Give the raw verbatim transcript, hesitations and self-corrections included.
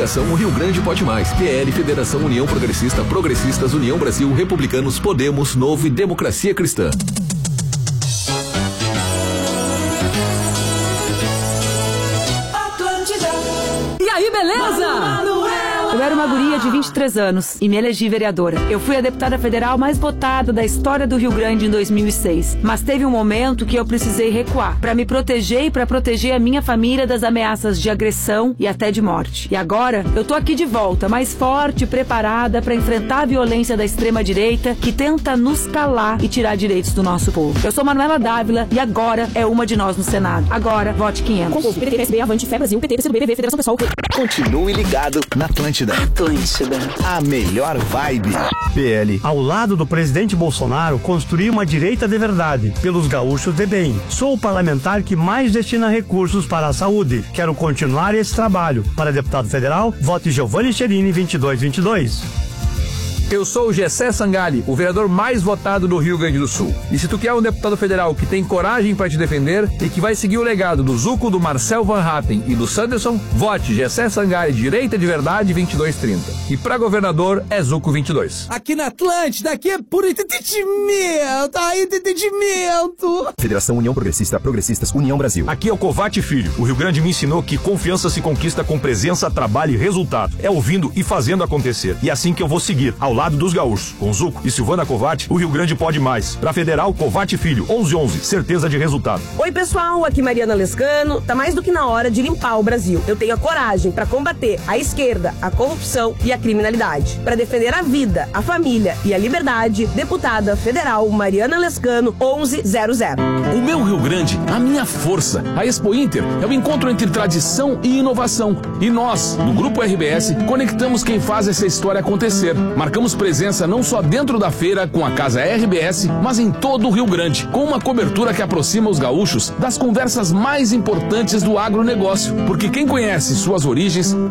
Federação Rio Grande Pode Mais. P L, Federação União Progressista, Progressistas, União Brasil, Republicanos, Podemos, Novo e Democracia Cristã. E aí, beleza? Eu era uma guria de vinte e três anos e me elegi vereadora. Eu fui a deputada federal mais votada da história do Rio Grande em dois mil e seis. Mas teve um momento que eu precisei recuar para me proteger e para proteger a minha família das ameaças de agressão e até de morte. E agora eu tô aqui de volta, mais forte e preparada para enfrentar a violência da extrema-direita que tenta nos calar e tirar direitos do nosso povo. Eu sou Manuela Dávila e agora é uma de nós no Senado. Agora, vote quinhentos. Com o P T, P S B, Avante, Fé Brasil, P T, P C do B, P V, Federação Pessoal. Continue ligado na Atlântida. Atlântida. A melhor vibe. P L. Ao lado do presidente Bolsonaro, construir uma direita de verdade, pelos gaúchos de bem. Sou o parlamentar que mais destina recursos para a saúde. Quero continuar esse trabalho. Para deputado federal, vote Giovanni Cherini vinte e dois vinte e dois. Eu sou o Gessé Sangali, o vereador mais votado do Rio Grande do Sul. E se tu quer um deputado federal que tem coragem para te defender e que vai seguir o legado do Zuco, do Marcel Van Hatten e do Sanderson, vote Gessé Sangali, direita de verdade, vinte e dois trinta. E para governador é Zuco vinte e dois. Aqui na Atlântida, aqui é puro entretenimento, aí entretenimento. Federação União Progressista, Progressistas, União Brasil. Aqui é o Covate Filho. O Rio Grande me ensinou que confiança se conquista com presença, trabalho e resultado. É ouvindo e fazendo acontecer. E é assim que eu vou seguir, ao lado dos gaúchos. Com Zuco e Silvana Covate, o Rio Grande pode mais. Pra Federal, Covate Filho, onze onze, certeza de resultado. Oi, pessoal, aqui Mariana Lescano. Tá mais do que na hora de limpar o Brasil. Eu tenho a coragem para combater a esquerda, a corrupção e a criminalidade. Para defender a vida, a família e a liberdade, deputada federal Mariana Lescano, onze zero zero. O meu Rio Grande, a minha força. A Expo Inter é o encontro entre tradição e inovação. E nós, do Grupo R B S, conectamos quem faz essa história acontecer. Marcamos presença não só dentro da feira com a Casa R B S, mas em todo o Rio Grande, com uma cobertura que aproxima os gaúchos das conversas mais importantes do agronegócio. Porque quem conhece suas origens